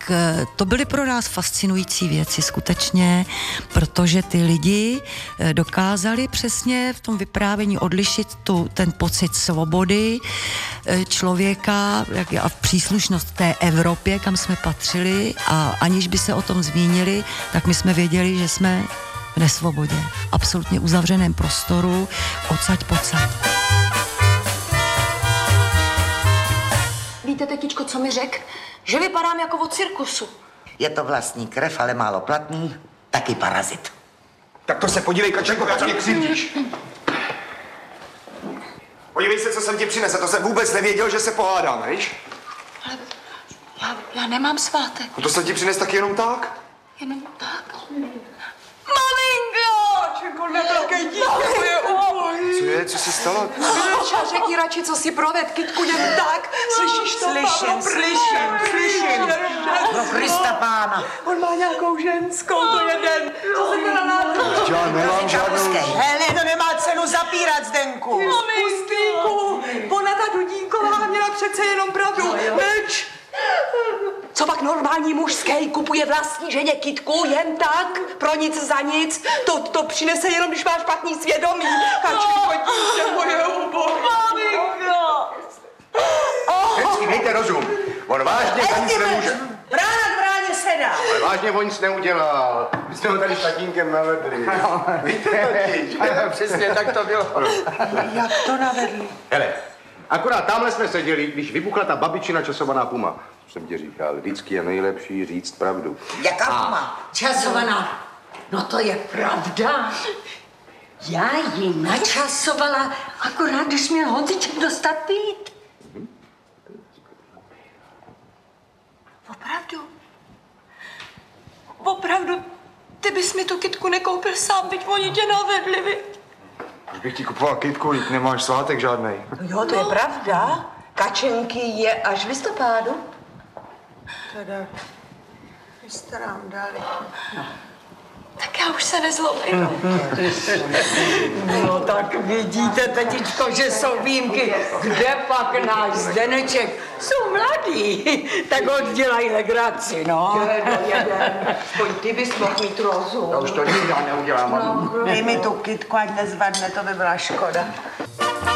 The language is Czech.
tak to byly pro nás fascinující věci skutečně, protože ty lidi dokázali přesně v tom vyprávění odlišit ten pocit svobody člověka a příslušnost té Evropě, kam jsme patřili, a aniž by se o tom zmínili, tak my jsme věděli, že jsme v nesvobodě, absolutně uzavřeném prostoru, odsaď pocať. Víte, tetičko, co mi řek? Že vypadám jako od cirkusu. Je to vlastní krev, ale málo platný, taky parazit. Tak to se podívej, Kačenko, já mě křivdíš. Podívej se, co jsem ti přinesl, to jsem vůbec nevěděl, že se pohádáme, víš? Ale já nemám svátek. No to jsem ti přines tak jenom tak? Jenom tak. Maminko! Kačenko, netakej dítě, to je ubohý. Co je, co se stalo? Vyleša, řekni radši, co si proved, Kytku, jen tak. Slyšíš to, Pavlo? Slyším. Pro Krista pána. On má nějakou ženskou, to jeden. Co se teda náhodou? Já nemám žádnou... Hele, to nemá cenu zapírat, Zdenku. Pustýku, ona ta Dudínková měla přece jenom pravdu. Meč. Co pak normální mužský kupuje vlastní ženě kytku jen tak, pro nic za nic? To přinese jenom, když máš špatný svědomí. Kačko, dítě moje ubohé. Maminko! Vždycky dejte rozum. On vážně za nic nemůže. Brána k bráně sedá. Ale vážně on nic neudělal. My jsme ho tady s tatínkem navedli. Víte totiž. Přesně tak to bylo. Jak to navedli? Hele, akorát tamhle jsme seděli, když vybuchla ta babičina časovaná puma. Jsem ti říkal, vždycky je nejlepší říct pravdu. Jaká puma? Časovaná. No to je pravda. Já ji načasovala, akorát když měl Honziček dostat pít. Opravdu? Opravdu? Ty bys mi tu kytku nekoupil sám, byť oni tě navedli, viď? Už bych ti kupoval kytku, jít nemáš svátek žádnej. Jo, to je pravda. Kačenky je až v listopádu. Teda, vy jste nám dali. Tak já už se nezlobím. No tak vidíte, tetičko, že jsou výjimky. Kde pak náš Zdeneček? Jsou mladí, tak oddělají legraci, no. Aspoň ty bys mohl mít rozum. Já už to nikdy neudělám. Dej mi tu kytku, ať nezvadne, to by byla škoda.